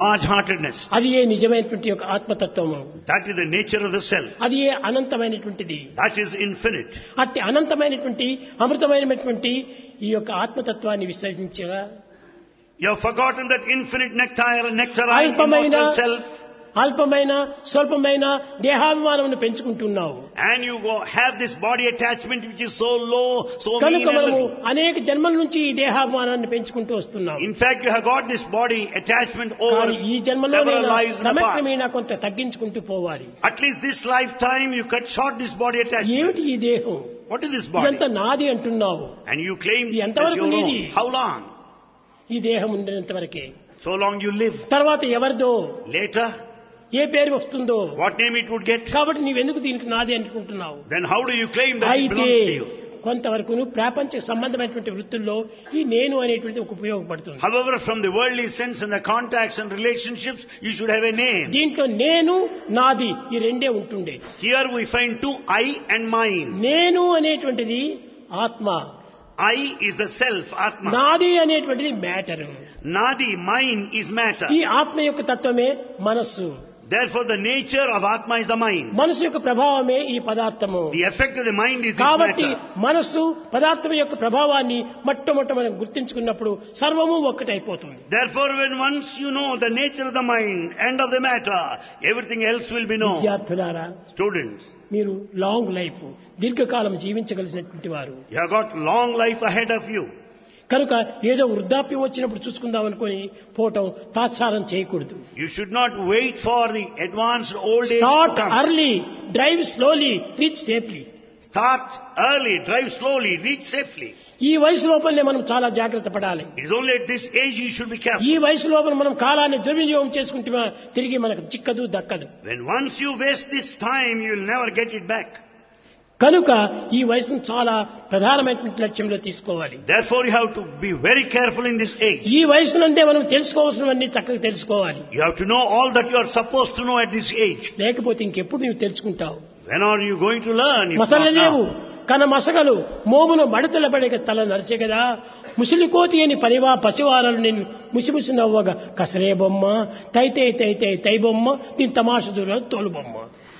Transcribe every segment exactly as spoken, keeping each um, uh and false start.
large-heartedness. అది ఏ నిజమైనటువంటి ఒక ఆత్మతత్వము. That is the nature of the self. అది ఏ అనంతమైనటువంటిది. That is infinite. అట్టి అనంతమైనటువంటి అమృతమైనటువంటి ఈ యొక్క ఆత్మతత్వాన్ని విసర్జించగా You have forgotten that infinite nectar, nectarine, అల్పమైన immortal self. అల్పమైన స్వల్పమైన దేహాభిమానమును పెంచుకుంటున్నావు. And you go, have this body attachment which is so low, so mean కనుక and మనము little. అనేక జన్మల నుంచి ఈ దేహాభిమానాన్ని పెంచుకుంటూ వస్తున్నాం. In fact, you have got this body attachment over కానీ ఈ జన్మలో several lives in the past. క్రమక్రమేణా కొంత తగ్గించుకుంటూ పోవాలి. At least this lifetime you cut short this body attachment. ఏమిటి ఈ దేహం? What is this body? ఇదంతా నాది అంటున్నావు. And you claim ఇది as ఎంతవరకు your నీది? own. How long? ఈ దేహం ఉండేంత వరకే. So long you live. తర్వాత ఎవరిదో Later, ఏ పేరు వస్తుందో. what name it would get? కాబట్టి నీవెందుకు దీనికి నాది అనుకుంటున్నావు? Then how do you claim that it అయితే belongs to you? కొంతవరకు ప్రాపంచ సంబంధమైనటువంటి వృత్తుల్లో ఈ నేను అనేటువంటి ఒక ఉపయోగపడుతుంది. However, from the worldly sense and the contacts and relationships, you should have a name. దీంట్లో నేను నాది ఈ రెండే ఉంటుండే. Here we find two I and mine. నేను అనేటువంటిది ఆత్మ, I is the self, Atma. నాది అనేటువంటిది matter. Nadi, mine is matter. ఈ ఆత్మ యొక్క తత్వమే మనస్సు. Therefore, the nature of Atma is the mind. మనసు యొక్క ప్రభావమే ఈ పదార్థము. The effect of the mind is this కాబట్టి matter. మనస్సు పదార్థం యొక్క ప్రభావాన్ని మొట్టమొదట మనం గుర్తించుకున్నప్పుడు సర్వము ఒక్కటైపోతుంది. Therefore, when once you know the nature of the mind and of the matter, everything else will be known. విద్యార్థులారా, Students, మీరు లాంగ్ లైఫ్ దీర్ఘకాలం జీవించగలిసినటువంటి వారు. you have got long life ahead of you. కనుక ఏదో వృద్ధాప్యం వచ్చినప్పుడు చూసుకుందాం అనుకుని పోవటం తాత్సారం చేయకూడదు. You should not wait for the advanced old age to start come. Early, drive slowly, reach safely. Start early, drive slowly, reach safely. ఈ వయసు లోపలనే మనం చాలా జాగ్రత్త పడాలి. It is only at this age you should be careful. ఈ వయసు లోపల మనం కాలాన్ని దుర్వినియోగం చేసుకుంటే తిరిగి మనకు చిక్కదు దక్కదు. When once you waste this time, you will never get it back. కనుక ఈ వయసును చాలా ప్రధానమైనటువంటి లక్ష్యంలో తీసుకోవాలి. Therefore, you have to be very careful in this age. ఈ వయసునంటే మనం తెలుసుకోవాల్సినవన్నీ చక్కగా తెలుసుకోవాలి. You have to know all that you are supposed to know at this age. లేకపోతే ఇంకెప్పుడు నీవు తెలుసుకుంటావు? When are you going to learn? If masala not లేవు now? కన మసగలు మోమును మడతల పడక తల నరిచే కదా ముసిలి కోతి అని పరివా పసివారలు నేను ముసిముసి నవ్వగా కసరే బొమ్మ తైతే తైతే తై బొమ్మ దీని తమాష దూర తోలు బొమ్మ.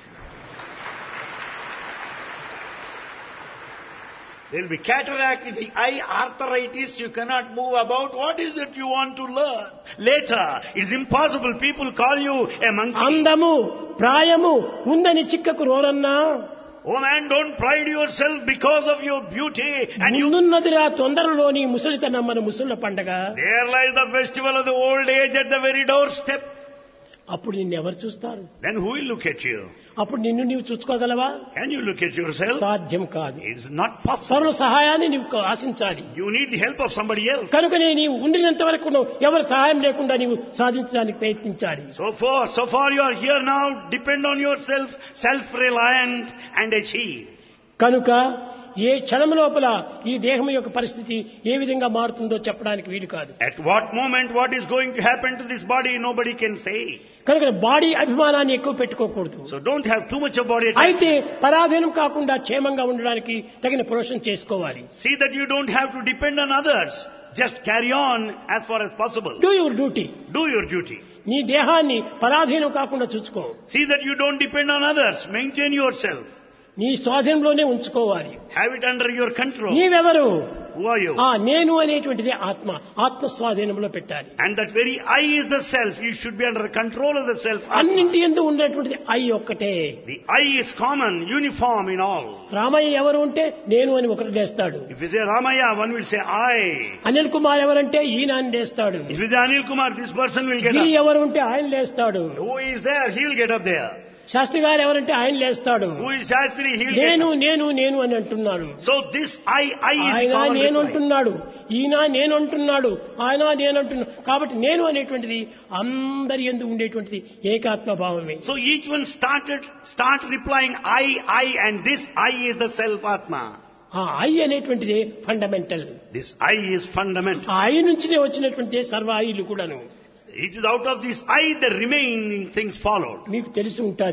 There will be cataract in the eye, arthritis, you cannot move about. What is it you want to learn? Later, it is impossible. People call you a monkey. అందము ప్రాయము ఉందని చిక్కకు రోరన్నా Oh man, don't pride yourself because of your beauty and you... ముందున్నదిరా తొందరలోని ముసలితనం మన ముసళ్ళ పండగ. There lies the festival of the old age at the very doorstep. అప్పుడు నిన్ను ఎవరు చూస్తారు? Then who will look at you? అప్పుడు నిన్ను నీవు చూసుకోగలవా? Can you look at yourself? సాధ్యం కాదు. It is not possible. సర్వ సహాయాన్ని నీవు ఆశించాలి. You need the help of somebody else. కనుకనే నీవు ఉండినంత వరకు ఎవరి సహాయం లేకుండా నీవు సాధించడానికి ప్రయత్నించాలి. So far, so far you are here now, depend on yourself, self-reliant and achieve. కనుక ఏ క్షణం లోపల ఈ దేహం యొక్క పరిస్థితి ఏ విధంగా మారుతుందో చెప్పడానికి వీలు కాదు. At what moment what is going to happen to this body, nobody can say. కనుక బాడీ అభిమానాన్ని ఎక్కువ పెట్టుకోకూడదు. So don't have too much of body అయితే attachment. పరాధీనం కాకుండా క్షేమంగా ఉండడానికి తగిన ప్రోషన్ చేసుకోవాలి. See that you don't have to depend on others. Just carry on as far as possible. Do your duty. Do your duty. నీ దేహాన్ని పరాధీనం కాకుండా చూసుకో. See that you don't depend on others. Maintain yourself. నీ స్వాధీనంలోనే ఉంచుకోవాలి. Have it under your control. నీవెవరు? Who are you? ఆ నేను అనేటువంటిది ఆత్మ. ఆత్మ స్వాధీనంలో పెట్టాలి. And that very I is the self. You should be under the control of the self. Atma. అన్నింటి యందు ఉండేటువంటిది ఐ ఒక్కటే. The I is common, uniform in all. Ramayya ఎవరు ఉంటే నేను అని ఒకరు చేస్తాడు. If you say Ramaya, one will say I. Anil Kumar ఎవరంటే ఈయన అని చేస్తాడు. If you say Anil Kumar, this person will get Giri up. ఎవరు ఉంటే ఆయన లేస్తాడు. Who is there? He will get up there. Sastry గారు ఎవరంటే ఆయన లేస్తాడు. Who is Shastri? He will get నేను up. నేను నేను అని అంటున్నాడు. So this I, I is the ఆయన common నేను reply. అంటున్నాడు, ఈయన నేను అంటున్నాడు, ఆయన నేను అంటున్నాడు. కాబట్టి నేను అనేటువంటిది అందరి యందు ఉండేటువంటిది ఏకాత్మ భావమే. So each one started, start replying I, I and this I is the self Atma. ఆ ఐ అనేటువంటిది fundamental. This I is fundamental. ఆ ఐ నుంచినే వచ్చినటువంటి సర్వ ఐలు కూడాను. It is out of this I the remaining things followed. మీకు తెలిసి ఉంటాది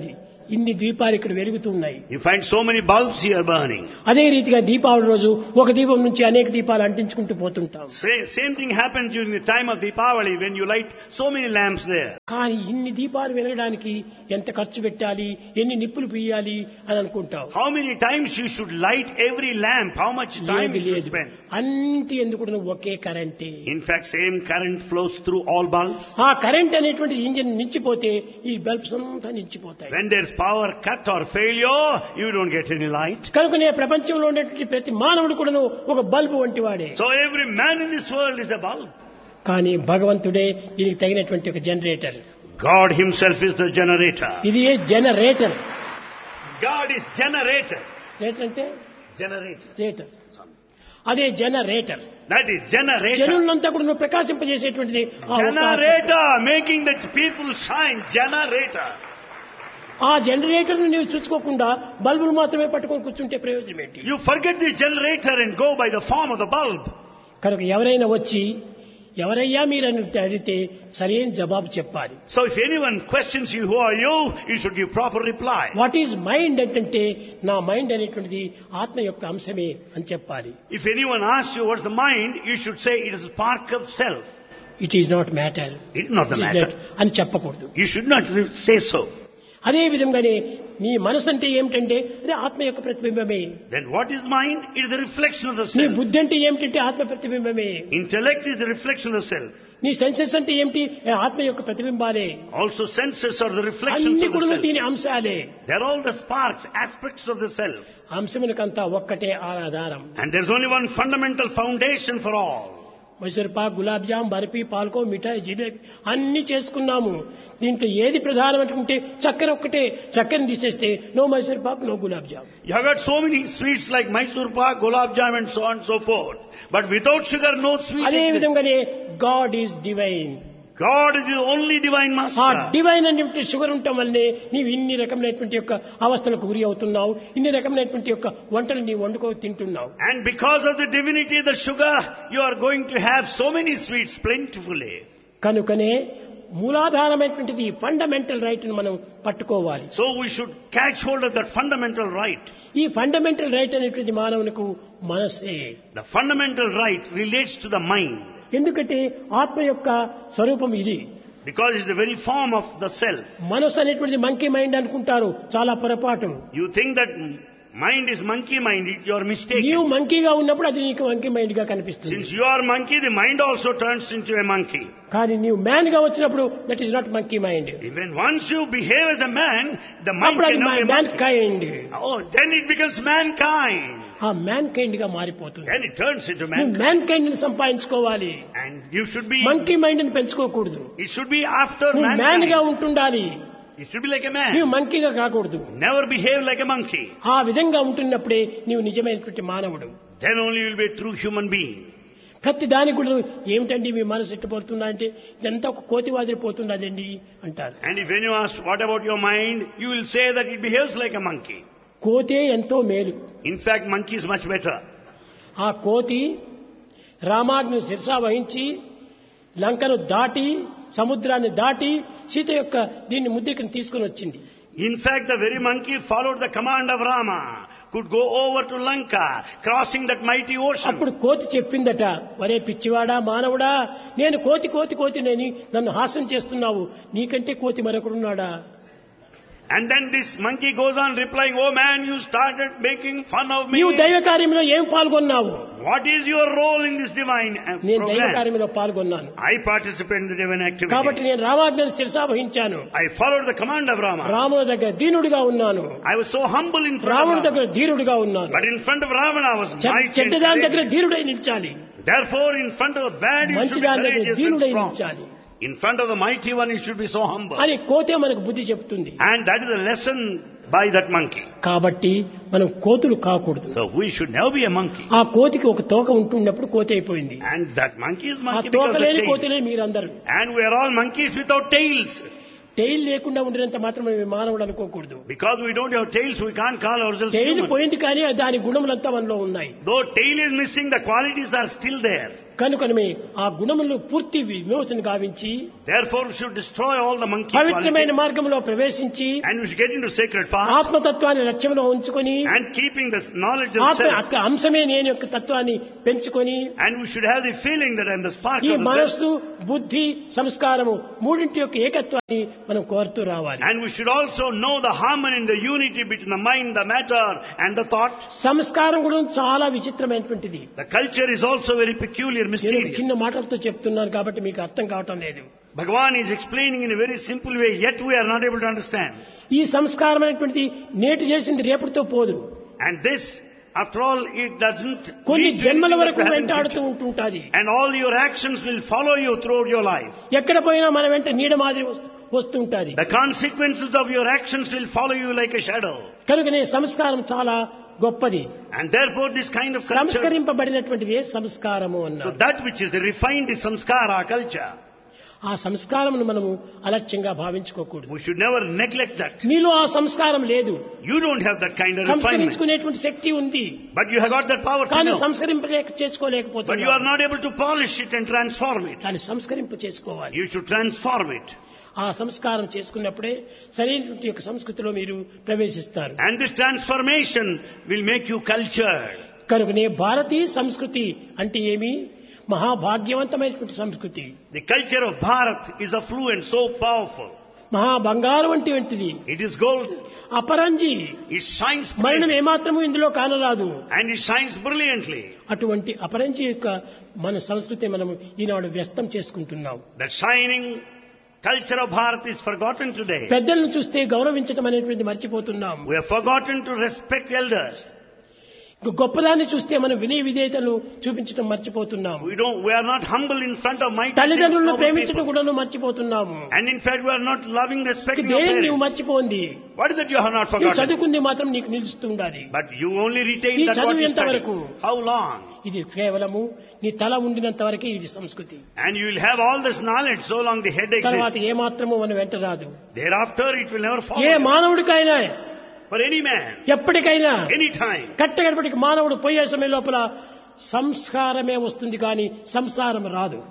ఇన్ని దీపాలు ఇక్కడ వెలుగుతున్నాయి. You find so many bulbs here burning. అదే రీతిగా దీపావళి రోజు ఒక దీపం నుంచి అనేక దీపాలు అంటించుకుంటూ పోతుంటాం. Same, same thing happens during the time of Deepavali when you light so many lamps there. కానీ ఇన్ని దీపాలు వెలగడానికి ఎంత ఖర్చు పెట్టాలి, ఎన్ని నిప్పులు పియ్యాలి అని అనుకుంటాం. How many times you should light every lamp? How much time you should spend? అన్నిటి ఎందుకు ఒకే కరెంటే. In fact, same current flows through all bulbs. ఆ కరెంట్ అనేటువంటి ఇంజిన్ నిలిచిపోతే ఈ బల్బ్స్ అంతా నిలిచిపోతాయి. When there's power cut or failure, you don't get any light. కనుకనే ప్రపంచంలో ఉన్నటువంటి ప్రతి మానవుడు కూడా ఒక బల్బు వంటి వాడే. So every man in this world is a bulb. కానీ భగవంతుడే దీనికి తగినటువంటి ఒక generator. God himself is the generator. ఇది ఏ generator. God is generator. Rater అంటే Generator. రేటర్. అదే జనరేటర్. That is generator. జనులంతా కూడా ప్రకాశింపజేసేటువంటిది ఆ ఒక్క Generator, making the people shine. Generator. ఆ జనరేటర్ ను నీవు చూసుకోకుండా బల్బులు మాత్రమే పట్టుకొని కూర్చుంటే ప్రయోజనం ఏంటి? You forget this generator and go by the form of the bulb. కనుక ఎవరైనా వచ్చి ఎవరయ్యా మీరని అడిగితే సరైన జవాబు చెప్పాలి. So if anyone questions you, who are you, you should give proper reply. What is mind అంటే నా మైండ్ అనేటువంటిది ఆత్మ యొక్క అంశమే అని చెప్పాలి. If anyone asks you what's the mind, you should say it is a spark of self. It is not matter. It is not the matter. అని చెప్పకూడదు. You should not say so. అదే విధంగానే నీ మనసు అంటే ఏమిటంటే అదే ఆత్మ యొక్క ప్రతిబింబమే. Then what is mind? It is a reflection of the నీ self. బుద్ధి అంటే ఏమిటంటే ఆత్మ ప్రతిబింబమే. Intellect is a reflection of the self. నీ సెన్సెస్ అంటే ఏమిటి? ఆత్మ యొక్క ప్రతిబింబాలే. Also senses are the reflections అన్ని of the కూడా self. దీని అంశాలే. They are all the sparks, aspects of the self. అంశమునకంతా ఒక్కటే ఆధారం. And there's only one fundamental foundation for all. Mysore Pak, gulab jam, barfi, పాల్కో, మిఠాయి, జిలేబీ అన్ని చేసుకున్నాము. దీంట్లో ఏది ప్రధానమంటే చక్కెర ఒక్కటే. చక్కెరని తీసేస్తే no Mysore Pak, no gulab jam. You have got so many sweets like Mysore pak, gulab jam and so on and so forth. But without sugar, no sweet అదే exists. విధంగానే God is divine. God is the only divine ఆ master. Divine అనేటువంటి sugar ఉండటం వల్లనే నీవు ఇన్ని రకమైనటువంటి యొక్క అవస్థలకు గురి అవుతున్నావు. ఇన్ని రకమైనటువంటి యొక్క వంటలు నీవు వండుకో తింటున్నావు. And because of the divinity of the sugar, you are going to have so many sweets plentifully. కనుకనే మూలాధారమైనటువంటిది ఫండమెంటల్ రైట్ ను మనం పట్టుకోవాలి. So we should catch hold of that fundamental right. ఈ ఫండమెంటల్ రైట్ అనేటువంటి మానవునికి మనసే. The fundamental right relates to the mind. ఎందుకంటే ఆత్మ యొక్క స్వరూపం ఇది. Because it's the very form of the self. మనసు అనేటువంటిది మంకీ మైండ్ అనుకుంటారు, చాలా పొరపాటు. You think that mind is monkey mind, you are mistaken. నీవు మంకీగా ఉన్నప్పుడు అది నీకు మంకీ మైండ్ గా కనిపిస్తుంది. Since you are monkey, the mind also turns into a monkey. కానీ నీవు మ్యాన్ గా వచ్చినప్పుడు that is not monkey mind. Even once you behave as a man, the mind అప్పుడు అది cannot be man monkey. Kind. Oh, then it becomes mankind. ఆ man kind గా మారిపోతుంది. Then it turns into నువ్వు mankind. Man kind ని సంపాదించుకోవాలి. And you should be, monkey mind ని పెంచుకోకూడదు. it should be after నువ్వు మ్యాన్ గా mankind. ఉంటుండాలి. It should be like a నీవు man. మంకీగా కాకూడదు. Never behave like a monkey. ఆ విధంగా ఉంటున్నప్పుడే నీవు నిజమైనటువంటి మానవుడు. Then only you will be a true human being. ప్రతి దానికి కూడా ఏమిటండి మీ మనసు ఎట్టుపోతుందా అంటే ఇదంతా ఒక కోతి వాదిరిపోతున్నదండి అంటారు. And if when you ask, what about your mind? You will say that it behaves like a monkey. కోతే ఎంతో మేలు. In fact, monkey is much better. ఆ కోతి రామాజ్ఞను శిరసా వహించి లంకను దాటి సముద్రాన్ని దాటి సీత యొక్క దీన్ని ముద్రికను తీసుకుని వచ్చింది. In fact, the very monkey followed the command of Rama, could go over to Lanka, crossing that mighty ocean. అప్పుడు కోతి చెప్పిందట, వరే పిచ్చివాడా మానవుడా, నేను కోతి కోతి కోతి నేని నన్ను హాస్యం చేస్తున్నావు, నీకంటే కోతి మరొకడున్నాడా? And then this monkey goes on replying, oh man, you started making fun of me. నీవు దైవ కార్యంలో ఏం పాల్గొన్నావు? What is your role in this divine uh, నేను దైవ program? కార్యంలో పాల్గొన్నాను. I participate in the divine కాబట్టి activity. నేను రామాజ్ఞను శిరసా వహించాను. I followed the command of Rama. రాముని దగ్గర దీనుడిగా ఉన్నాను. I was so humble in front రాముని of దగ్గర Rama. ధీరుడిగా ఉన్నాను. But in front of Ravana I was mighty and చెడ్డదాని దగ్గర courageous. ధీరుడై నిలిచాలి. Therefore, in front of the bad you should be మంచిదాని దగ్గర courageous and దీనుడై strong. నిలిచాలి In front of the mighty one you should be so humble. అని కోతే మనకు బుద్ధి చెప్తుంది. And that is the lesson by that monkey. కాబట్టి మనం కోతులు కాకూడదు. So we should never be a monkey. ఆ కోతికి ఒక తోక ఉంటున్నప్పుడు కోతి అయిపోయింది. And that monkey is ఆ monkey తోక because of the లేని tail. కోతులే మీరందరూ. And we are all monkeys without tails. Tile లేకుండా ఉండినంత మాత్రం మానవుడు అనుకోకూడదు. Because we don't have tails, we can't call ourselves tile humans. పోయింది కానీ దాని గుణములంతా మనలో ఉన్నాయి. Though tail is missing, the qualities are still there. కనుకనే ఆ గుణములు పూర్తి విమోచన గావించి Therefore we should destroy all the monkey పవిత్రమైన qualities మార్గంలో ప్రవేశించి and we should get into sacred path ఆత్మతత్వాన్ని లక్ష్యంలో ఉంచుకొని and keeping the knowledge of ఆత్మ self. యొక్క అంశమే నేను యొక్క తత్వాన్ని పెంచుకొని And we should have the feeling that I am the spark ఈ of the self. మనస్సు బుద్ధి సంస్కారము మూడింటి యొక్క ఏకత్వాన్ని మనం కోరుతూ రావాలి. And we should also know the harmony and the unity between the mind, the matter and the thought. సంస్కారం కూడా చాలా విచిత్రమైనటువంటిది. The culture is also very peculiar, నేను mysterious. చిన్న మాటలతో చెప్తున్నాను కాబట్టి మీకు అర్థం కావటం లేదు. Bhagavan is explaining in a very simple way, yet we are not able to understand. ఈ సంస్కారం అనేటువంటిది నేటి చేసింది రేపటితో పోదు. And this, after all, it doesn't కొన్ని lead to జన్మల anything that వరకు will happen in వెంటాడుతూ future. ఉంటుంటాది. And all your actions will follow you throughout your life. ఎక్కడ పోయినా మన వెంట నీడ మాదిరి వస్తూ- వస్తుంటాది. The consequences of your actions will follow you like a shadow. కనుకనే సంస్కారం చాలా గొప్పది. And therefore this kind of culture, సంస్కరింపబడినటువంటిది సంస్కారము so అన్నారు. that which is refined is samskara, culture. ఆ సంస్కారమును మనము అలక్ష్యంగా భావించుకోకూడదు. We should never neglect that. మీలో ఆ సంస్కారం లేదు. You don't have that kind of refinement. సంస్కరించుకునేటువంటి శక్తి ఉంది But you have got that power to కానీ know. సంస్కరింపలేక But you are చేసుకోలేకపోతున్నారు. not able to polish it and transform it. దాన్ని సంస్కరింప చేసుకోవాలి. You should transform it. ఆ సంస్కారం చేసుకున్నప్పుడే సరైనటువంటి యొక్క సంస్కృతిలో మీరు ప్రవేశిస్తారు. And this transformation will make you cultured. కనుకనే భారతీయ సంస్కృతి అంటే ఏమి? మహాభాగ్యవంతమైనటువంటి సంస్కృతి. The culture of Bharat is affluent, so powerful. మహా బంగారు వంటి వంటిది. It is gold. Aparanji It shines మరణం brilliantly. ఏమాత్రము ఇందులో కానరాదు. And it shines brilliantly. అటువంటి అపరంజి యొక్క మన సంస్కృతి మనం ఈనాడు వ్యస్తం చేసుకుంటున్నాం. The shining culture of Bharat is forgotten today. పెద్దలను చూస్తే గౌరవించడం అనేటువంటి మర్చిపోతున్నాం. We have forgotten to respect elders. గొప్పదాన్ని చూస్తే మనం వినయ విధేయతలు చూపించడం మర్చిపోతున్నాము. We don't. We are not humble in front of mighty తల్లిదండ్రులను noble ప్రేమించడం people. కూడా మర్చిపోతున్నాము. And in fact, we are not loving, respecting our దేని నువ్వు parents. మర్చిపోంది. What is that you have not నువ్వు forgotten? చదువుకుంది మాత్రం నీకు నిలుస్తుండాలి. But you only retain ఈ that what చదువు you ఎంత study. వరకు? How long? ఇది కేవలము నీ తల ఉండినంత వరకే ఇది సంస్కృతి. And you will have all this knowledge so long the head తర్వాత exists. ఏమాత్రము మన వెంట రాదు. Thereafter, it will never A follow you. మానవుడికైనా For any man, ఎప్పటికైనా any time. కట్టగడపటికి మానవుడు పోయే సమయం లోపల సంస్కారమే వస్తుంది కానీ సంసారం రాదు.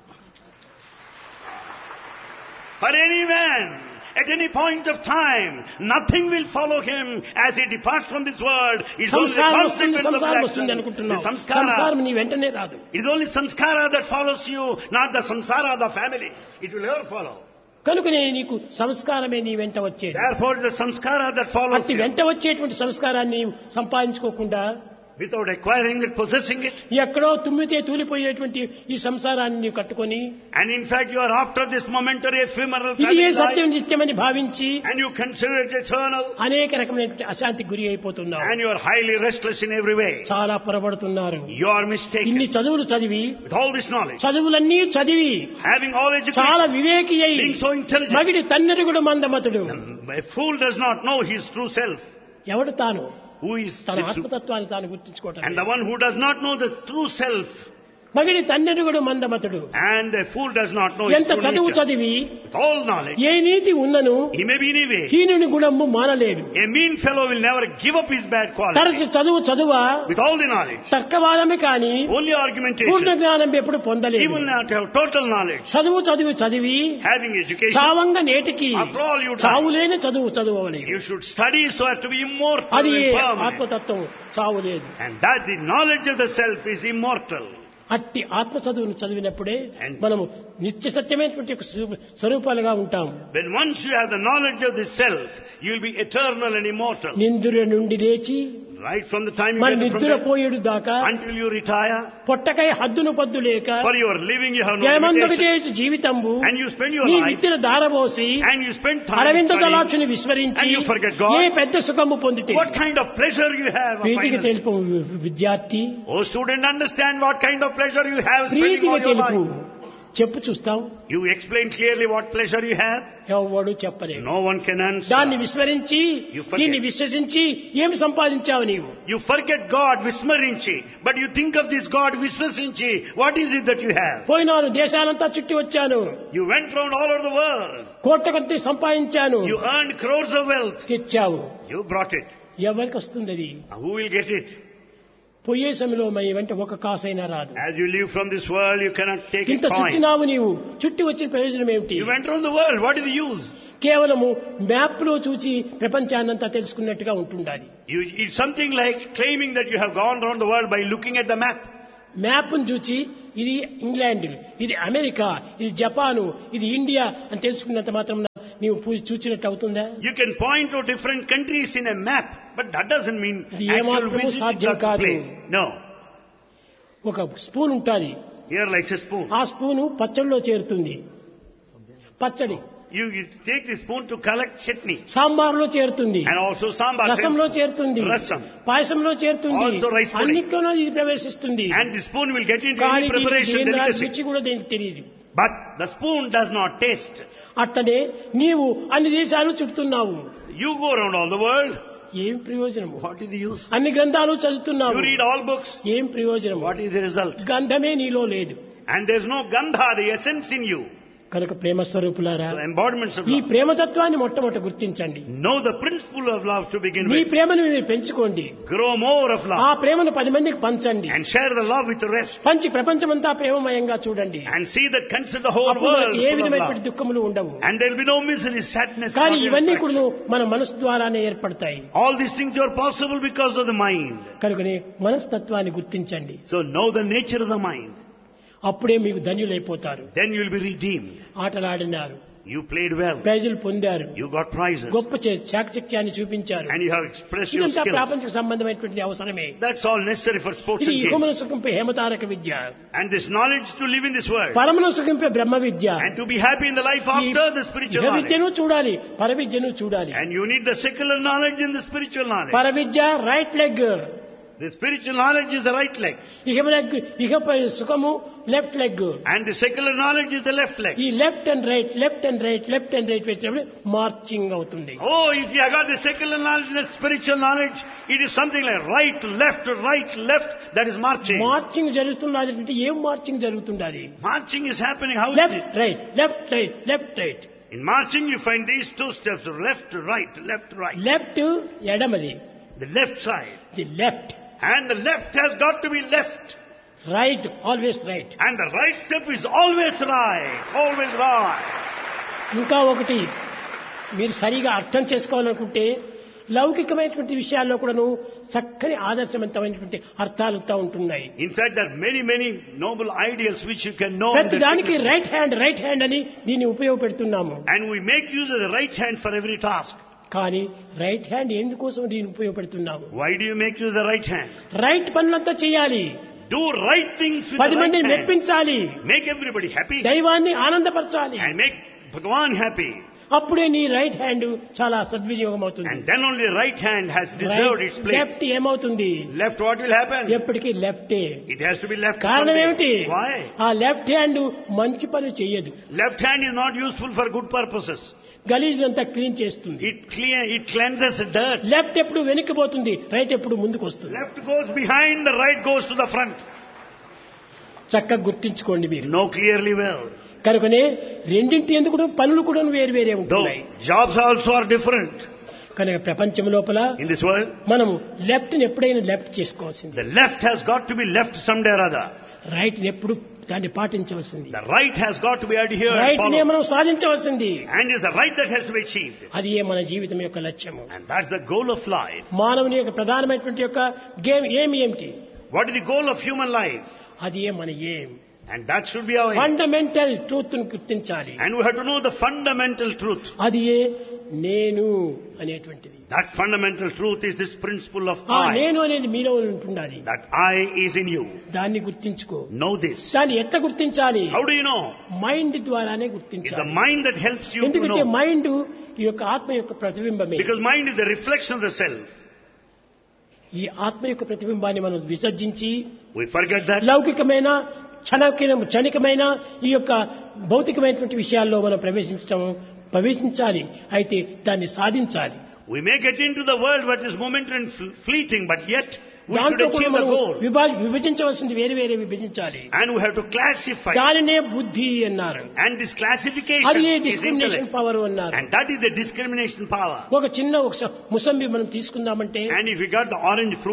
For any man, at any point of time, nothing will follow him as he departs from this world. It's only the సంసారం వస్తుంది consequence of the సంసారం వస్తుంది action. అనుకుంటున్నావు. The samskara. సంసారం నీ వెంటనే రాదు. It is only samskara that follows you, not the samsara of the family. It will never follow. కనుకనే నీకు సంస్కారమే నీ వెంట వచ్చేది. Therefore, it's the samskara that follows అట్టి you. వెంట వచ్చేటువంటి సంస్కారాన్ని సంపాదించుకోకుండా Without acquiring it, possessing it. ఎక్కడో తుమ్మితే తూలిపోయేటువంటి ఈ సంసారాన్ని నీవు కట్టుకొని And in fact, you are after this momentary ephemeral ఇది ఏ family సత్యం life. నిత్యమని భావించి And you consider it eternal. అనేక రకమైనటువంటి అశాంతికి గురి అయిపోతున్నావు. And you are highly restless in every way. చాలా పొరబడుతున్నారు. You are mistaken. ఇన్ని చదువులు చదివి With all this knowledge, చదువులన్నీ చదివి having all చాలా education, వివేకి అయి being so intelligent, మగిడి తన్నెరుగుడు మందమతుడు. a fool does not know his true self. ఎవడు తాను Who is తన the true, ఆత్మతత్వాన్ని తాను గుర్తించుకోవటం and the one who does not know the true self, మగిడి తన్నెరుగుడు మందమతుడు. and a fool does not know his ఎంత true చదువు nature. చదివి With all knowledge, ఏ నీతి ఉన్నను he may be anyway. హీనుని గుణము మానలేడు. A mean fellow will never give up his bad తరచు quality. చదువు చదువా With all the knowledge, తర్కవాదమే కాని only పూర్ణ argumentation. జ్ఞానం ఎప్పుడు He పొందలేదు. will not have total knowledge. చదువు చదివి చదివి Having education, చావంగా నేటికి after all you die. చావులేని చదువు చదువలేదు. You should study so as to be immortal అది and permanent. ఆత్మతత్వం చావులేదు. And that the knowledge of the self is immortal. అట్టి ఆత్మ చదువును చదివినప్పుడే And- మనము నిత్య సత్యమైనటువంటి ఒక స్వరూ- స్వరూపాలుగా ఉంటాం. When once you have the knowledge of the self, you will be eternal and immortal. నిందుర నుండి లేచి Right from the time you మన get up from నిద్ర bed పోయేడు దాకా until you retire. పొట్టకై హద్దును పద్దు లేక For your living you have no జయమందకు limitation. చేయొచ్చు జీవితంబు And you spend your నీ life నిత్యన దారబోసి and you spend time Aravinda studying. దళాక్షుని విస్మరించి And you forget God. ఏ పెద్ద సుఖము పొందితే What kind of pleasure you have. of ప్రీతికి finally- తెలుపు విద్యార్థి Oh student, understand what kind of pleasure you have spending ప్రీతికి all your తెలుపు life. చెప్పు చూస్తాం. You explain clearly what pleasure you have. ఎవడు చెప్పలేదు. No one can answer. దాన్ని విస్మరించి You forget. దీన్ని విశ్వసించి ఏమి సంపాదించావు నీవు? You forget God, Vismarinchi, but you think of this God, Visvasinchi. What is it that you have? పోయినాను దేశాలంతా చుట్టి వచ్చాను, You went round all over the world. కోట్ల కొద్ది సంపాదించాను. You earned crores of wealth. తెచ్చావు. You brought it. ఎవరికి వస్తుంది అది? Now, who will get it? పోయే సమయంలో మరి వెంట ఒక కాసైనా రాదు. As you leave from this world, you cannot take ఇంత a coin. చుట్టినావు నీవు, చుట్టి వచ్చిన ప్రయోజనం ఏమిటి? You went around the world. What is the use? కేవలము మ్యాప్ లో చూసి ప్రపంచాన్నంతా తెలుసుకున్నట్టుగా ఉంటుండాలి. You, it's something like claiming that you have gone around the world by looking at the map. Map ను చూసి ఇది ఇంగ్లాండ్, ఇది అమెరికా, ఇది జపాను, ఇది ఇండియా అని తెలుసుకున్నంత మాత్రం నీవు చూచినట్టు అవుతుందా? You can point to different countries in a map, but that doesn't mean ఇది actual ఏమాత్రము visit సాధ్యం to that కాదు. place. No. ఒక స్పూన్ ఉంటుంది, Here like a spoon. ఆ స్పూను పచ్చడిలో చేరుతుంది. పచ్చడి You, you take the spoon to collect chutney. సాంబార్లో చేరుతుంది, And also sambar. రసంలో చేరుతుంది, Rasam. పాయసంలో చేరుతుంది, Also rice pudding. అన్నిట్లోనూ ఇది ప్రవేశిస్తుంది. And the spoon will get into కానీ any preparation దీని delicacy. రుచి కూడా దీనికి తెలియదు. But the spoon does not taste. అట్లనే నీవు అన్ని దేశాలు చుడుతున్నావు, You go around all the world. ఏం ప్రయోజనము? What is the use? అన్ని గ్రంథాలు చదువుతున్నావు, You read all books. ఏం ప్రయోజనము? What is the result? గంధమే నీలో లేదు. And there's no gandha, the essence in you. కనుక ప్రేమ స్వరూపులారా, The embodiments of ఈ love. ప్రేమతత్వాన్ని మొట్టమొదట గుర్తించండి. Know the principle of love to begin me with. ప్రేమను మీరు పెంచుకోండి, Grow more of ఆ love. ప్రేమను పది మందికి పంచండి, And share the love with the rest. పంచి ప్రపంచమంతా ప్రేమమయంగా చూడండి. And see that consider the whole అప్పుడు world మనకి ఏ full of విధమైనటువంటి love. దుఃఖములు ఉండవు. And there will be no misery, sadness, కానీ not ఇవన్నీ infraction. కూడా మన మనసు ద్వారానే ఏర్పడతాయి. All these things are possible because of the mind. కనుకనే మనస్తత్వాన్ని గుర్తించండి, So know the nature of the mind. అప్పుడే మీకు ధన్యులైపోతారు. Then you will be redeemed. ఆటలాడినారు, You played well. ప్రైజులు పొందారు, You got prizes. గొప్ప చే- చాకచక్యాన్ని చూపించారు. And you have expressed your ఇదంతా skills. ప్రాపంచిక సంబంధమైనటువంటి అవసరమే. That's all necessary for sports ఇది and games. ఇహమున సుఖంపై హేమతారక Vidya, And this knowledge to live in this world. పరమున సుఖంపై Brahma Vidya. And to be happy in the life ఈ after the spiritual ఇహ knowledge. విద్యను చూడాలి, పర విద్యను చూడాలి. And you need the secular knowledge and the spiritual knowledge. పర విద్య right leg, The spiritual knowledge is the right leg. ఇహ leg ఇహపై సుఖము left leg. And the secular knowledge is the left leg. ఈ left and right, left and right, left and right పెట్టినప్పుడు marching అవుతుంది. Oh, if you have got the secular knowledge and the spiritual knowledge, it is something like right, left, right, left. That is marching. Marching జరుగుతున్నది అంటే ఏం marching జరుగుతున్నది? Marching is happening. How is left it? Right, left right, left right. In marching, you find these two steps: left, right, left, right. Left ఎడమది, The left side. The left. And the left has got to be left. Right always right. And the right step is always right. Always right. ఇంకా ఒకటి మీరు సరిగా అర్థం చేసుకోవాలనుకుంటే లౌకికమైనటువంటి విషయాల్లో కూడాను చక్కని ఆదర్శవంతమైనటువంటి అర్థాలుతా ఉంటున్నాయి. In fact, there are many, many noble ideals which you can know. in ప్రతి the దానికి secular- right hand right hand అని దీన్ని ఉపయోగపెడుతున్నాము. And we make use of the right hand for every task. కానీ రైట్ హ్యాండ్ ఎందుకోసం దీన్ని ఉపయోగపెడుతున్నాము? Why do you make use of the right hand? Right పనులంతా చేయాలి, Do right things with పది the right మందిని hand. మెప్పించాలి, Make everybody happy దైవాన్ని ఆనందపరచాలి. and make Bhagavan happy. అప్పుడే నీ right hand చాలా సద్వినియోగం అవుతుంది. And then only right hand has deserved its place. Left ఏమవుతుంది? Left, what will happen? ఎప్పటికీ లెఫ్టే. It has to be left. కారణం someday. ఏమిటి? Why? ఆ లెఫ్ట్ హ్యాండ్ మంచి పని చెయ్యదు, Left hand is not useful for good purposes. గలీజ్ అంతా క్లీన్ చేస్తుంది. It clean, it cleanses the dirt. Left ఎప్పుడు వెనక్కిపోతుంది, రైట్ ఎప్పుడు ముందుకు వస్తుంది. Left goes behind, the right goes to the front. చక్కగా గుర్తించుకోండి మీరు. Know clearly well. కనుకనే రెండింటి ఎందుకు పనులు కూడా వేరు వేరే Though ఉంటున్నాయి. jobs also are different కనుక ప్రపంచం లోపల in this world. మనము లెఫ్ట్ ని ఎప్పుడైనా లెఫ్ట్ చేసుకోవాల్సింది, The left has got to be left someday or other. Right ని ఎప్పుడు దాన్ని పాటించవలసింది, The right has got to be adhered and right ని followed. మనం సాధించవలసింది. And it's the right that has to be achieved. అది ఏ మన జీవితం యొక్క లక్ష్యము. And that's the goal of life. మానవుని యొక్క ప్రధానమైనటువంటి యొక్క గేమ్ ఏమి ఏమిటి? What is the goal of human life? అది ఏ మన ఏం. And that should be our aim. Fundamental truth ను గుర్తించాలి. And we have to know the fundamental truth. అది ఏ నేను అనేటువంటిది. That fundamental truth is this principle of ఆ I. నేను అనేది మీలో ఉంటుండాలి. That I is in you. దాన్ని గుర్తించుకో. Know this. దాన్ని ఎట్లా గుర్తించాలి? How do you know? Mind ద్వారానే It's the గుర్తించాలి. mind that helps you to ఎందుకంటే know. మైండ్ ఈ యొక్క ఆత్మ యొక్క ప్రతిబింబమే. Because mind is the reflection of the self. ఈ ఆత్మ యొక్క ప్రతిబింబాన్ని మనం విసర్జించి We forget that. లౌకికమైన క్షణిక క్షణికమైన ఈ యొక్క భౌతికమైనటువంటి విషయాల్లో మనం ప్రవేశించడం ప్రవేశించాలి, అయితే దాన్ని సాధించాలి. We may get into the world what is momentary and fl- fleeting, but yet we should దాంట్లో కూడా achieve the మనం goal. విభా- విభజించవలసింది వేరే వేరే విభజించాలి. And we have to classify. దానినే బుద్ధి అన్నారు. And this classification అది is డిస్క్రిమినేషన్ intellect. పవర్ అన్నారు. And that is the discrimination power. ఒక చిన్న ఒక స- ముసంబి మనం తీసుకుందామంటే And if you got the orange fruit,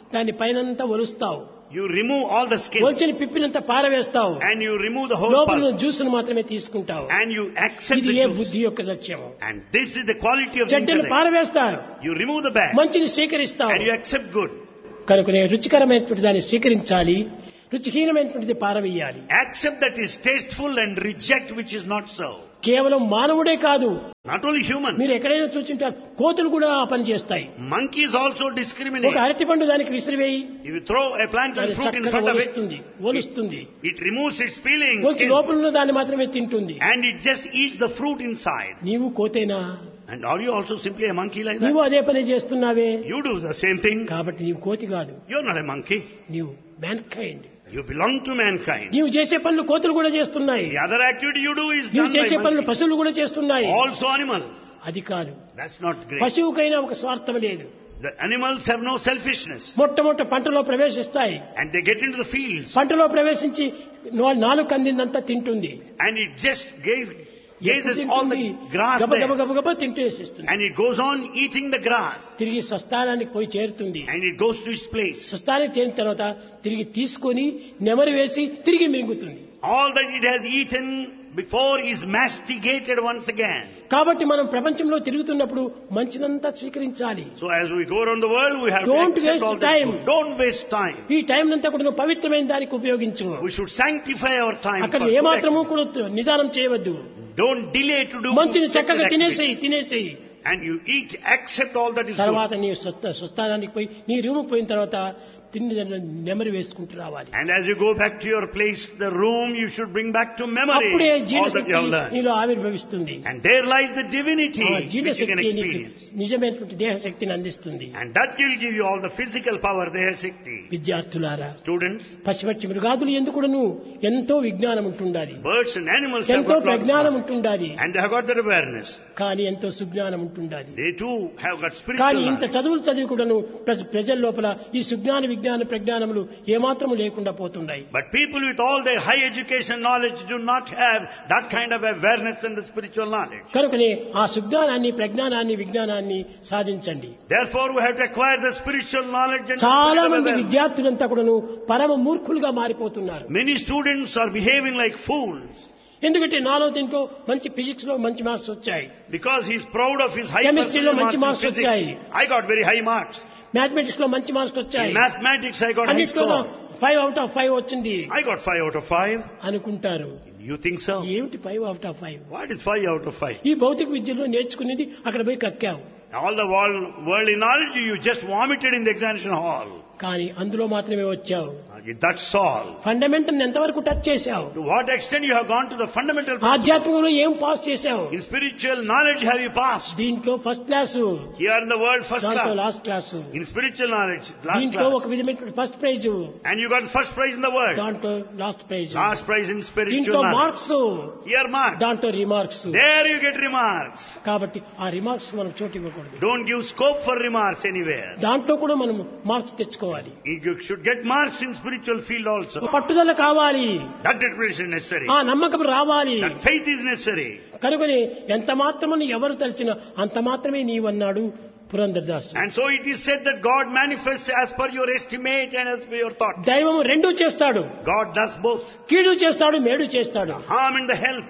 దాని పైనంతా ఒలుస్తావు. You remove all the skin. ఒలిచిన పిప్పినంతా పారవేస్తావు. And you remove the whole లోపల pulp. జ్యూస్ను మాత్రమే తీసుకుంటావు. And you accept ఇది the ఏ juice. బుద్ధి యొక్క లక్ష్యము. And this is the quality of the చెడ్డను intellect. పారవేస్తావు. You remove the bad. మంచిని స్వీకరిస్తావు. And you accept good. కనుకనే రుచికరమైనటువంటి దాన్ని స్వీకరించాలి, రుచిహీనమైనటువంటిది పారవేయాలి. Accept that is tasteful and reject which is not so. కేవలం మానవుడే కాదు, Not only human. మీరు ఎక్కడైనా చూసింటారు, కోతులు కూడా ఆ పని చేస్తాయి. Monkeys also ఒక discriminate. అరటిపండు దానికి విసిరివేయి, If you throw a plant and దాన్ని fruit in చక్కగా front of it, ఒలుస్తుంది ఒలుస్తుంది it removes its peeling ఒలిచి skin లోపల ఉన్న దాన్ని మాత్రమే తింటుంది. and it just eats the fruit inside. నీవు కోతేనా? And are you also simply a monkey like నీవు that? అదే పని చేస్తున్నావే. You do the same thing. కాబట్టి నీవు కోతి కాదు, You're not a monkey. నీవు man kind. You belong to mankind. నీవు చేసే పనులు కోతులు కూడా చేస్తున్నాయి. The other activity you do is నీవు done చేసే by పనులు monkeys. పశువులు కూడా చేస్తున్నాయి. Also animals. అది కాదు, That's not great. పశువుకైనా ఒక స్వార్థం లేదు. The animals have no selfishness. మొట్టమొదట పంటలో ప్రవేశిస్తాయి, And they get into the fields. పంటలో ప్రవేశించి నా- నాలుగు కందిందంతా తింటుంది. And it just gaze, gazes all the grass గబ గబ there. గబ గబ తింటూ వేసేస్తుంది. And it goes on eating the grass. తిరిగి స్వస్థానానికి పోయి చేరుతుంది. And it goes to its place. స్వస్థానానికి చేరిన తర్వాత తిరిగి తీసుకొని నెమరు వేసి తిరిగి మింగుతుంది. All that it has eaten before is masticated once again. కాబట్టి మనం ప్రపంచంలో తిరుగుతున్నప్పుడు మంచినంతా స్వీకరించాలి. So as we go around the world, we have Don't to accept waste all this time. good. Don't waste time. ఈ టైం అంతా కూడా నువ్వు పవిత్రమైన దానికి ఉపయోగించు. We should sanctify our time. అక్కడ for good ఏమాత్రము activity. కూడా నిదానం చేయవద్దు. Don't delay to do మంచిని good చక్కగా activity. తినేసేయి తినేసేయి And you eat, accept all that is తర్వాత good. నీ స్వస్థ స్వస్థానానికి పోయి నీ రూమ్ పోయిన తర్వాత తిండి నెమరు వేసుకుంటూ రావాలి. And as you go back to your place, the room, you should bring back to memory అప్పుడే all that you జీవశక్తి have learned. నీలో ఆవిర్భవిస్తుంది. And there lies the divinity ఆ which you can జీవశక్తి నీకు experience. నిజమైనటువంటి దేహశక్తిని అందిస్తుంది. And that will give you all the physical power, the Shakti. విద్యార్థులారా, Students, పశుపక్షి మృగాదులు ఎందుకును ఎంతో విజ్ఞానం ఉంటుండాలి, birds and animals have ఎంతో got lot of ప్రజ్ఞానం knowledge. ఉంటుండాలి, And they have got that awareness. కానీ ఎంతో సుజ్ఞానం ఉంటుండాలి. They too have got కానీ spiritual ఇంత knowledge. చదువులు చదివి కూడాను ప్ర- ప్రజల లోపల ఈ సుజ్ఞాన విజ్ఞాన ప్రజ్ఞానములు ఏమాత్రము లేకుండా పోతున్నాయి. But people with all their high education knowledge do not have that kind of awareness and the spiritual knowledge. కనుకనే ఆ సుజ్ఞానాన్ని ప్రజ్ఞానాన్ని విజ్ఞానాన్ని సాధించండి. Therefore, we have to acquire the spiritual knowledge and చాలా spiritual మంది awareness. విద్యార్థులంతా కూడాను పరమ మూర్ఖులుగా మారిపోతున్నారు. Many students are behaving like fools ఎందుకంటే నాలో దీంట్లో మంచి ఫిజిక్స్ లో మంచి మార్క్స్ వచ్చాయి, because he is proud of his high Chemistry లో percentage మంచి marks marks in physics. వచ్చాయి. I got very high marks. Mathematics లో మంచి మార్క్స్ వచ్చాయి, In mathematics, I got high అన్నిట్లో score. Five out of five వచ్చింది I got five out of five. అనుకుంటారు. You think so? ఏమిటి five out of five? What is five out of five? ఈ భౌతిక విద్యలో నేర్చుకునేది అక్కడ పోయి కక్కావు, All the world, worldly knowledge you just vomited in the examination hall. కానీ అందులో మాత్రమే వచ్చావు. That's all. ఫండమెంటల్ ఎంతవరకు టచ్ చేశావు? To what extent you have gone to the fundamental principle? ఆధ్యాత్మికంలో ఏం పాస్ చేశావు? In spiritual knowledge have you passed? దీంట్లో first class, Here in the world first దాంట్లో class. Last class, In spiritual knowledge, last దీంట్లో ఒక class. విధమైన first prize, And you got the first prize in the world. దాంట్లో last praise, Last prize in spiritual దీంట్లో knowledge. Marks, Here mark. దాంట్లో remarks. There you get remarks. కాబట్టి ఆ remarks మనం చోటు ఇవ్వకూడదు. Don't give scope for remarks anywhere. దాంట్లో కూడా మనం మార్క్స్ తెచ్చుకోవాలి. You should get marks in spiritual field also. పట్టుదల కావాలి, That determination is necessary. ఆ నమ్మకం రావాలి. That faith is necessary. కనుకని ఎంత మాత్రమని ఎవరు తలిచినా అంత మాత్రమే నీవన్నాడు Purandara Dasa. And so it is said that God manifests as per your estimate and as per your thought. దైవము రెండూ చేస్తాడు, God does both. కీడు చేస్తాడు, మేడు చేస్తాడు. Harm and the help.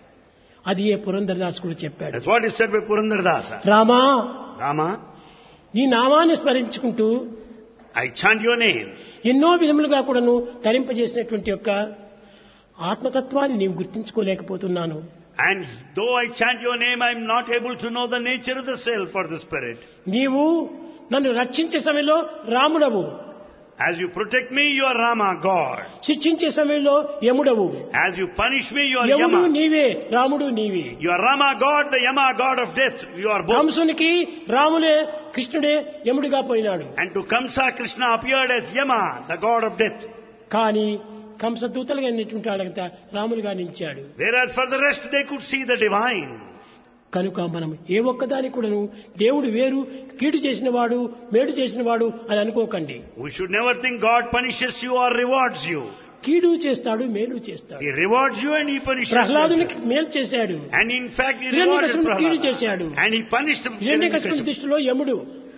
అది ఏ పురంధరదాసు కూడా చెప్పాడు. That's what is said by Purandardasa. Rama, Rama, నీ నామాన్ని స్మరించుకుంటూ I chant your name. ఎన్నో విధములుగా కూడాను తరింపజేసినటువంటి యొక్క ఆత్మతత్వాన్ని నీవు గుర్తించుకోలేకపోతున్నాను. And though I chant your name, I am not able to know the nature of the self or the spirit. నీవు నన్ను రక్షించే సమయంలో రాముడవు, As you protect me, you are Rama, God. శిక్షించే సమయంలో యముడవు. As you punish me, you are యముడు Yama. నీవే, రాముడు నీవే. You are Rama, God, the Yama, God of death. You are both. కంసునికి రాములే, కృష్ణుడే యముడిగా పోయినాడు. And to Kamsa, Krishna appeared as Yama, the God of death. కానీ కంస దూతలుగా నిన్నటువంటి వాళ్ళంతా రాములుగా నిలిచాడు. Whereas for the rest, they could see the divine. కనుక మనం ఏ ఒక్కదానికి కూడాను దేవుడు వేరు, కీడు చేసిన వాడు, మేడు చేసిన వాడు అని అనుకోకండి. We should never think God punishes you or rewards you. కీడు చేస్తాడు, మేలు చేస్తాడు. He rewards you and he punishes you. ప్రహ్లాదునికి మేలు చేశాడు, And in fact, he rewarded హిరణ్యకశిపుని కీడు Prahlada. చేశాడు. And he punished him. హిరణ్యకశిపుని దృష్టిలో యముడు,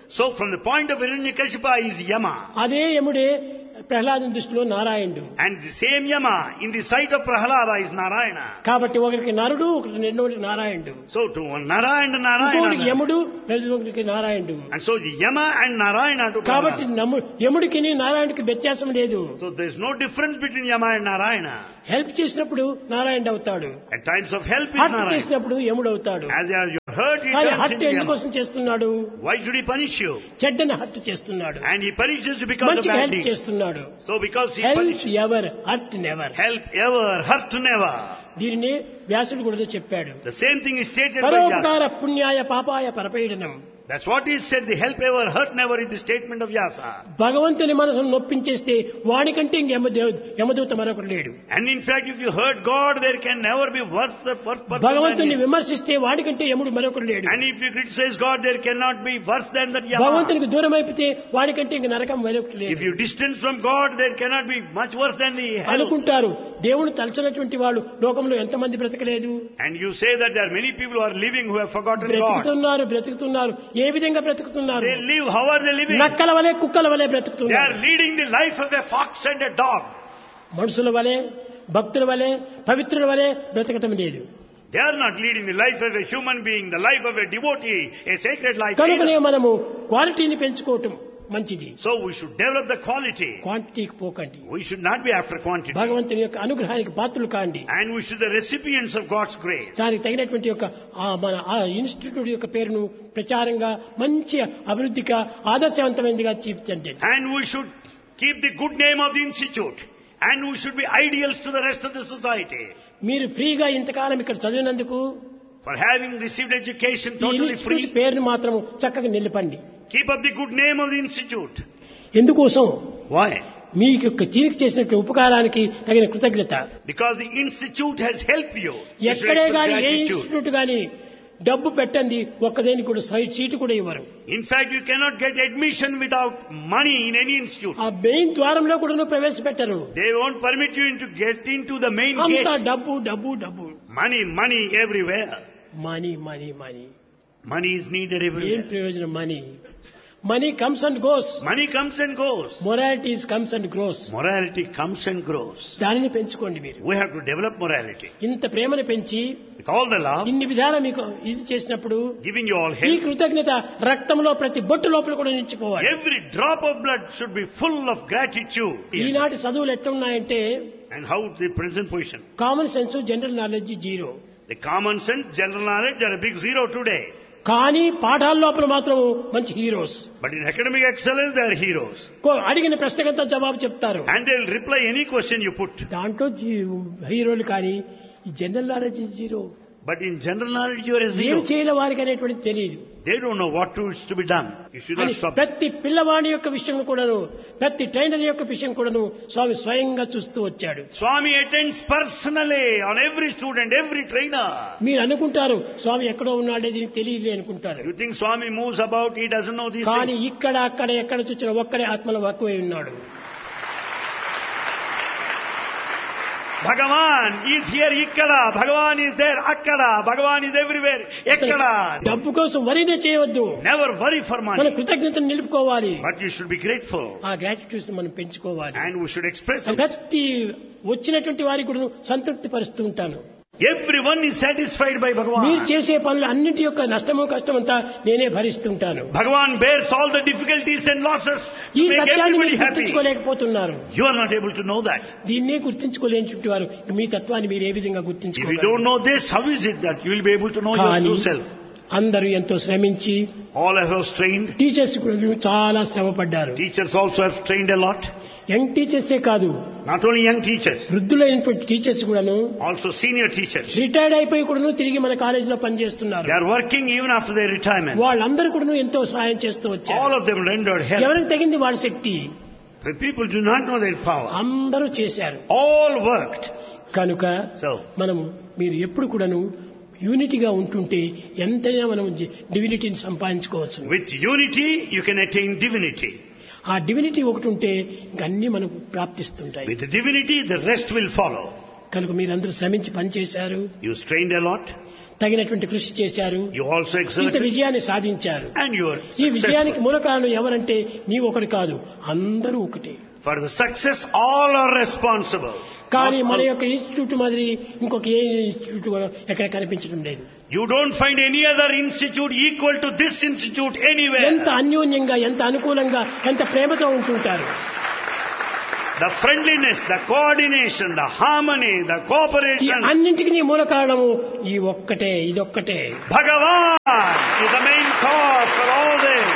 So from the point of Hiranyakashipa is Yama. అదే యముడే ప్రహ్లాదుని దృష్టిలో నారాయణుడు. And the same Yama in the sight of Prahlada is Narayana. కాబట్టి ఒకరికి నరుడు, ఒకరికి రెండోటి నారాయణుడు. So to one Narayana and ఇంకొకరికి Narayana. యముడు, ఒకరికి నారాయణుడు. And so the Yama and Narayana to కాబట్టి Prahlada. నమ్ము- యముడికి నారాయణుడికి వ్యత్యాసం లేదు. So there is no difference between Yama and Narayana. Help చేసినప్పుడు నారాయణుడు అవుతాడు, At times of help is hurt Narayana. చేసినప్పుడు యముడు అవుతాడు. As you are hurt, he కానీ turns హర్ట్ into Yama. ఎందుకోసం చేస్తున్నాడు? Why should he punish you? చెడ్డని hurt చేస్తున్నాడు, And he punishes you because of మంచిగా bad హెల్ప్ deeds. చేస్తున్నాడు. So because he help punishes, ever, hurt never. help ever, hurt never. దీనిని వ్యాసుడు కూడా చెప్పాడు. The same thing is stated by Vyasa. పరోపకార పుణ్యాయ పాపాయ పరపీడనం. That's what is said. The help ever, hurt never is the statement of Vyasa. భగవంతుని మనసును నొప్పించేస్తే వాడికంటే ఇంక యమదేవ యమదూత మరొకడు లేడు. And in fact, if you hurt God, there can never be worse the first person. భగవంతుని than him. విమర్శిస్తే వాడికంటే యముడు మరొకడు లేడు. And if you criticize God, there cannot be worse than that Yama. భగవంతునికి దూరం అయిపోతే వాడికంటే ఇంక నరకం మరొకటి If లేదు you distance from God, there cannot be much worse than the hell. అనుకుంటారు. దేవుని తలచినటువంటి వాళ్ళు లోకంలో ఎంతమంది బ్రతకలేదు? And you say that there are many people who are living who have forgotten God. బ్రతుకుతున్నారు, బ్రతుకుతున్నారు. ఏ విధంగా బ్రతుకుతున్నారు? They live, how are they living? నక్కల వలె, కుక్కల వలె They బ్రతుకుతున్నారు. are leading the life of a fox and a dog. మనుషుల వలె, భక్తుల వలె, పవిత్రుల వలె బ్రతకటం లేదు. They are not leading the life of a human being, the life of a devotee, a sacred life. కనుకనే either. మనము క్వాలిటీని పెంచుకోవటం మంచిది. So we should develop the quality. క్వాంటిటీకి పోకండి. We should not be after quantity. భగవంతుని యొక్క అనుగ్రహానికి పాత్రలు కాండి. And we should be the recipients of God's grace. దానికి తగినటువంటి యొక్క ఆ మన ఆ ఇన్స్టిట్యూట్ యొక్క పేరును ప్రచారంగా మంచి అభివృద్ధిగా ఆదర్శవంతమైనదిగా తీర్చండి. And we should keep the good name of the institute. And we should be ideals to the rest of the society. మీరు ఫ్రీగా ఇంతకాలం ఇక్కడ చదివినందుకు For having received education ఈ totally ఇన్స్టిట్యూట్ free, పేరును మాత్రం చక్కగా నిలపండి. keep up the good name of the institute. ఎందుకోసం? Why? మీకు యొక్క జీవికి చేసినట్టు ఉపకారానికి తగిన కృతజ్ఞత. Because the institute has helped you. You should ఎక్కడే express గాని ఏ gratitude. ఇన్స్టిట్యూట్ గాని డబ్బు పెట్టండి ఒక్కదేని కూడా సైడ్ సీటు కూడా ఇవ్వరు. In fact, you cannot get admission without money in any institute. ఆ మెయిన్ ద్వారంలో కూడా ప్రవేశపెట్టరు. They won't permit you to get into the main అంతా gate. డబ్బు డబ్బు డబ్బు. Money, money everywhere. Money money money. Money is needed ఏం everywhere. ప్రయోజనం? Money money comes and goes. Money comes and goes. Moralities comes and grows. Morality comes and grows. దానిని పెంచుకోండి మీరు. We have to develop morality. ఇంత ప్రేమను పెంచి With all the love, ఇన్ని విధాల మీకు ఇది చేసినప్పుడు giving you all ఈ help. కృతజ్ఞత రక్తంలో ప్రతి బొట్టు లోపల కూడా నిలిచిపోవాలి. Every drop of blood should be full of gratitude. ఈనాటి చదువులు ఎట్లున్నాయంటే And how the present position? Common sense, general knowledge zero. The common sense, general knowledge are a big zero today. కానీ పాఠాల లోపల మాత్రం మంచి heroes. But in academic excellence, they are heroes. కో- అడిగిన ప్రశ్నకంతా జవాబు చెప్తారు. And they'll reply any question you put. దాంట్లో G- హీరోలు కానీ ఈ general knowledge zero. But in general knowledge, you are a ఏం zero. చేయాలి వారికి అనేటువంటిది తెలియదు. They don't know what to, is to be done. You should not అని stop. ప్రతి పిల్లవాడి యొక్క విషయం కూడాను, ప్రతి ట్రైనర్ యొక్క విషయం కూడాను స్వామి స్వయంగా చూస్తూ వచ్చాడు. Swami attends personally on every student, every trainer. మీరు అనుకుంటారు స్వామి ఎక్కడో ఉన్నాడే దీనికి తెలియదు అనుకుంటారు. You think Swami moves about, he doesn't know these కానీ things. ఇక్కడ అక్కడ ఎక్కడ చూసిన ఒక్కడే ఆత్మలో వక్కువై ఉన్నాడు. Bhagavan is here, ikkada. Bhagavan is there, akkada. Bhagavan is everywhere, ekkada. డబ్బు కోసం వరినే చేయవద్దు. Never worry for మన money. కృతజ్ఞతను నిలుపుకోవాలి. But you should be grateful. ఆ గ్రాటిట్యూడ్స్ మనం పెంచుకోవాలి. And we should express it. ప్రతి వచ్చినటువంటి వారికి కూడా సంతృప్తి పరుస్తూ ఉంటాను. Everyone is satisfied by మీరు Bhagavan. చేసే పనులు అన్నింటి యొక్క నష్టము కష్టమంతా నేనే భరిస్తుంటాను. Bhagavan bears all the difficulties and losses ఈ to make సత్యాన్ని everybody మీరు happy. గుర్తించుకోలేకపోతున్నారు. You are not able to know that. దీన్నే గుర్తించుకోలేని వారు మీ తత్వాన్ని మీరు ఏ విధంగా If you గుర్తించుకోగలరు? don't know this, how is it that you will be able to know your కానీ true self? అందరూ ఎంతో శ్రమించి All have strained. టీచర్స్ కూడా చాలా శ్రమ పడ్డారు. Teachers also have strained a lot. Young టీచర్సే కాదు, Not only young teachers, వృద్ధులైనటువంటి teachers కూడాను also senior teachers. రిటైర్డ్ అయిపోయి కూడాను తిరిగి మన కాలేజీలో పనిచేస్తున్నారు. They are working even after their retirement. వాళ్ళందరూ కూడాను ఎంతో సహాయం చేస్తూ All వచ్చారు. of them rendered help. ఎవరికి తగింది వాళ్ళ శక్తి The people do not know their power. అందరూ చేశారు. All worked. కనుక So, మనము మీరు ఎప్పుడు కూడాను యూనిటీగా ఉంటుంటే ఎంతైనా మనం డివినిటీని సంపాదించుకోవచ్చు. with unity, you can attain divinity. ఆ డివినిటీ ఒకటి ఉంటే ఇంక అన్ని మనకు ప్రాప్తిస్తుంటాయి. With divinity, the rest will follow. కనుక మీరందరూ శ్రమించి పనిచేశారు. You strained a lot. తగినటువంటి కృషి చేశారు. You also ఇంత exerted విజయాన్ని సాధించారు. and you are ఈ విజయానికి successful. మూల కారణం ఎవరంటే నీవు ఒకటి కాదు, అందరూ ఒకటే. For the success, all are responsible. కానీ Not మన all- యొక్క ఇన్స్టిట్యూట్ మాదిరి ఇంకొక ఏ ఇన్స్టిట్యూట్ కూడా ఎక్కడ కనిపించడం లేదు. You don't find any other institute equal to this institute anywhere. ఎంత అన్యోన్యంగా, ఎంత అనుకూలంగా, ఎంత ప్రేమతో ఉంటుంటారు. The friendliness, the coordination, the harmony, the ఈ cooperation. అన్నింటికి నీ మూల కారణము ఈ ఒక్కటే, ఇదొక్కటే. Bhagavan is the main cause for all this.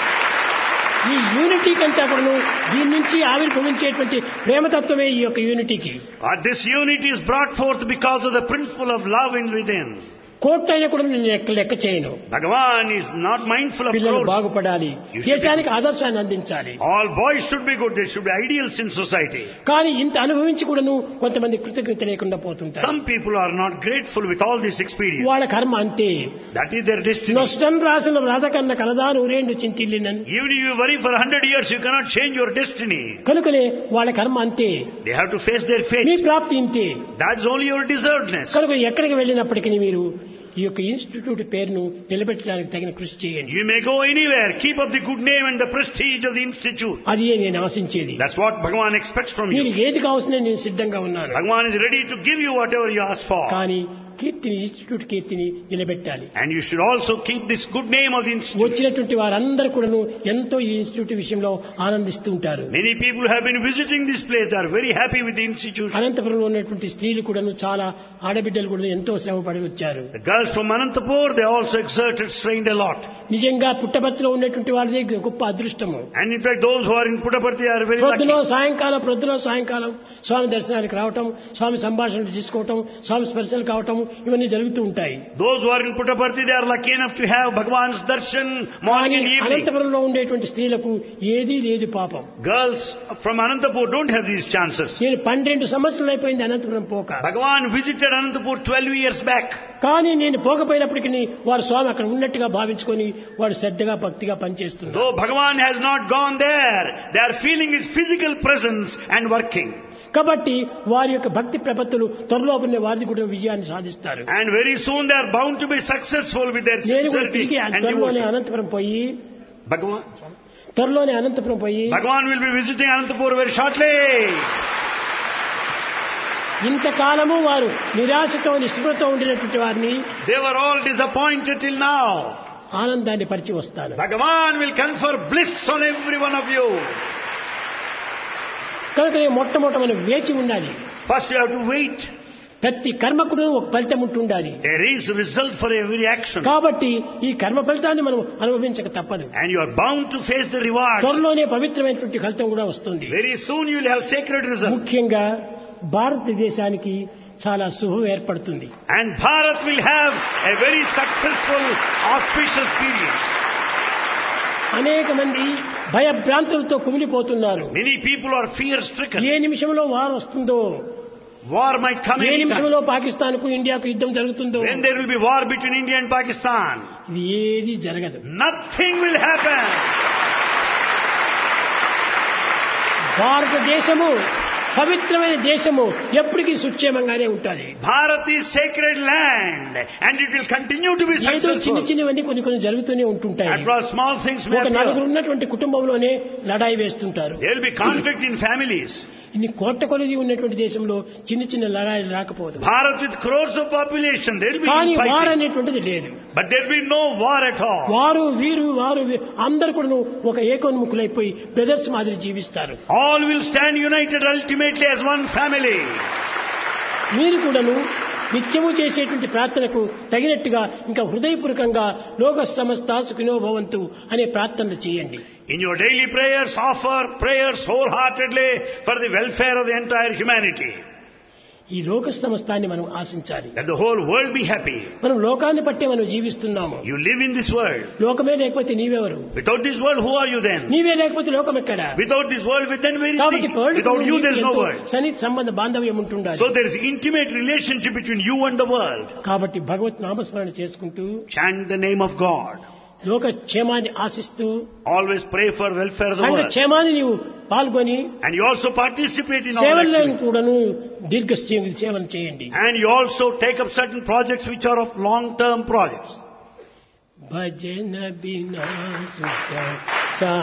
ఈ యూనిటీ కంటే కూడాను దీని నుంచి ఆవిర్భవించేటువంటి ప్రేమతత్వమే ఈ యొక్క యూనిటీకి. But this unity is brought forth because of the principle of love in within. కోట్లైనా కూడా నేను లెక్క లెక్క చేయను. Bhagavan is not mindful of పిల్లలు crores. బాగుపడాలి, You should దేశానికి ఆదర్శాన్ని అందించాలి. All boys should be good. They should be ideals in society. కానీ ఇంత అనుభవించి కూడాను కొంతమంది కృతజ్ఞత లేకుండా పోతుంటారు. Some people are not grateful with all this experience. వాళ్ళ కర్మ అంతే. That is their destiny. నష్టం రాసిన వ్రత కన్న కలదా నూరేండు చింతిల్లినని. Even if you worry for a hundred years, you cannot change your destiny. కనుకనే వాళ్ళ కర్మ అంతే. They have to face their me fate. ప్రాప్తి ఇంతే. That's only your deservedness. కనుక ఎక్కడికి వెళ్ళినప్పటికీ మీరు ఈ యొక్క ఇన్స్టిట్యూట్ పేరును నిలబెట్టడానికి తగిన కృషి చేయండి. You may go anywhere. Keep up the good name and the prestige of the institute. అది నేను ఆశించేది. That's what Bhagavan expects from మీరు you. ఏది కావాల్సిన నేను సిద్ధంగా ఉన్నాను. Bhagavan is ready to give you whatever you ask for. కానీ కీర్తిని, ఇన్స్టిట్యూట్ కీర్తిని నిలబెట్టాలి. And you should also keep this good name of the institute. వచ్చినటువంటి వారందరూ కూడాను ఎంతో ఈ ఇన్స్టిట్యూట్ విషయంలో ఆనందిస్తూ ఉంటారు. Many people have been visiting this place. They are very happy with the institute. అనంతపురంలో ఉన్నటువంటి స్త్రీలు కూడాను చాలా ఆడబిడ్డలు కూడా ఎంతో శ్రమ పడి వచ్చారు. The girls from Anantapur, they also exerted, strained a lot. నిజంగా పుట్టపర్తిలో ఉన్నటువంటి వాళ్ళది గొప్ప అదృష్టము. And in fact, those who are in Puttaparthi are very lucky. ప్రొద్దున సాయంకాలం ప్రొద్దున సాయంకాలం స్వామి దర్శనానికి రావటం, స్వామి సంభాషణలు తీసుకోవటం, స్వామి స్పర్శలు కావటం ఇవన్నీ జరుగుతూ ఉంటాయి. Those who are in Puttaparthi, they are lucky enough to have Bhagavan's darshan morning and evening. అనంతపురంలో ఉండేటువంటి స్త్రీలకు ఏదీ లేదు పాపం. Girls from Anantapur don't have these chances. నేను పన్నెండు సంవత్సరాలు అయిపోయింది అనంతపురం పోక. Bhagavan visited Anantapur twelve years back. కానీ నేను పోకపోయినప్పటికీ వారు స్వామి అక్కడ ఉన్నట్టుగా భావించుకొని వాడు శ్రద్ధగా భక్తిగా పనిచేస్తున్నారు. Though Bhagavan has not gone there, they are feeling his physical presence and working. కాబట్టి వారి యొక్క భక్తి ప్రపత్తులు త్వరలోపలనే వారిది కూడా విజయాన్ని సాధిస్తారు. And very soon they are bound to be successful with their నేను కూడా sincerity తిరిగి and త్వరలోనే devotion. అనంతపురం పోయి Bhagavan, త్వరలోనే అనంతపురం పోయి Bhagavan will be visiting Anantapur very shortly. ఇంతకాలము వారు నిరాశతో నిస్పృహతో ఉండినటువంటి వారిని They were all disappointed till now. ఆనందాన్ని పరిచి వస్తాను. Bhagavan will confer bliss on every one of you. కనుక నేను మొట్టమొదట మనం వేచి ఉండాలి. First you have to wait. ప్రతి కర్మకుడు ఒక ఫలితం ఉంటుండాలి. There is a result for every action. కాబట్టి ఈ కర్మ ఫలితాన్ని మనం అనుభవించక తప్పదు. And you are bound to face the reward. త్వరలోనే పవిత్రమైనటువంటి ఫలితం కూడా వస్తుంది. Very soon you will have sacred result. ముఖ్యంగా భారతదేశానికి చాలా శుభం ఏర్పడుతుంది. And Bharat will have a very successful, auspicious period. అనేక మంది భయభ్రాంతులతో కుమిలిపోతున్నారు. Many people are fear stricken. ఏ నిమిషంలో వారు వస్తుందో, War might come ఏ anytime. నిమిషంలో పాకిస్తాన్ కు ఇండియాకు యుద్ధం జరుగుతుందో, When there will be war between India and Pakistan, ఇది ఏది జరగదు. nothing will happen. భారతదేశము పవిత్రమైన దేశము ఎప్పటికీ సుక్షేమంగానే ఉంటుంది. Bharat is sacred land and it will continue to be ఏదో చిన్న successful. చిన్నవన్నీ కొన్ని కొన్ని జరుగుతూనే ఉంటుంటాయి. After all, small things may ఒక నలుగురు appear. ఉన్నటువంటి కుటుంబంలోనే లడాయి వేస్తుంటారు. There will be conflict in families. ఇన్ని కోట్ల కొలది ఉన్నటువంటి దేశంలో చిన్న చిన్న లడాయిలు రాకపోదు. Bharat with crores of population, there will be కానీ వారు fighting. అనేటువంటిది లేదు. But there will be no war at all. వారు వీరు వారు వీ- అందరు కూడా ఒక ఏకోన్ముఖులైపోయి బ్రదర్స్ మాదిరి జీవిస్తారు. All will stand united ultimately as one family. మీరు కూడాను నిత్యము చేసేటువంటి ప్రార్థనకు తగినట్టుగా ఇంకా హృదయపూర్వకంగా లోక సమస్త సుఖినో భవంతు అనే ప్రార్థనలు చేయండి. In your daily prayers, offer prayers wholeheartedly for the welfare of the entire humanity. ఈ లోక సమస్తాన్ని మనం ఆశించాలి. That the whole world be happy. మనం లోకాన్ని బట్టే మనం జీవిస్తున్నాము. You live in this world. లోకమే లేకపోతే నీవెవరు? Without this world, who are you then? నీవే లేకపోతే లోకం ఎక్కడ? Without this world, then where is కాబట్టి the? Without you, there is no world. సన్నిహిత సంబంధ బాంధవ్యం ఉంటుండాలి. So there is intimate relationship between you and the world. కాబట్టి భగవత్ నామస్మరణ చేసుకుంటూ Chant the name of God. లోక క్షేమాన్ని ఆశిస్తూ Always pray for welfare of the సంఘ world. క్షేమాన్ని నీవు పాల్గొని And you also participate in all సేవల్లో activities. కూడాను దీర్ఘ సేవలు చేయండి. And you also take up certain projects which are of long-term projects. భజన బినా సుఖ